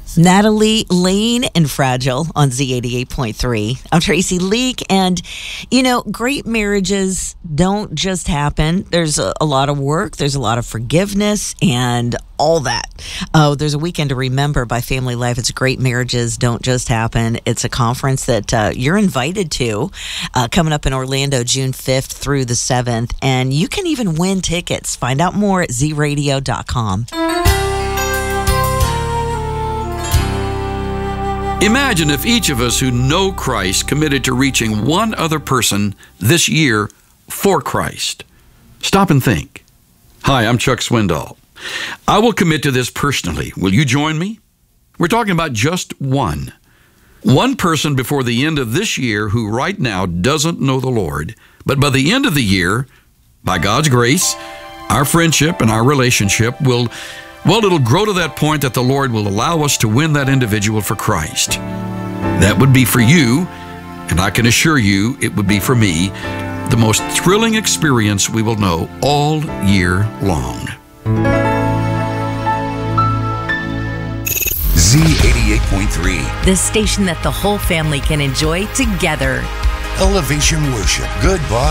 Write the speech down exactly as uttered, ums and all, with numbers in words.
Natalie Lane and Fragile on Z eighty-eight point three. I'm Tracy Leak, and you know, great marriages don't just happen. There's a, a lot of work, there's a lot of forgiveness, and all that. Oh, there's a weekend to remember by Family Life. It's Great Marriages Don't Just Happen. It's a conference that uh, you're invited to, uh, coming up in Orlando, June fifth through the seventh, and you can even win tickets. Find out more at z radio dot com. Imagine if each of us who know Christ committed to reaching one other person this year for Christ. Stop and think. Hi, I'm Chuck Swindoll. I will commit to this personally. Will you join me? We're talking about just one. One person before the end of this year who right now doesn't know the Lord, but by the end of the year, by God's grace, our friendship and our relationship will Well, it'll grow to that point that the Lord will allow us to win that individual for Christ. That would be for you, and I can assure you it would be for me, the most thrilling experience we will know all year long. Z eighty-eight point three. The station that the whole family can enjoy together. Elevation Worship. Goodbye.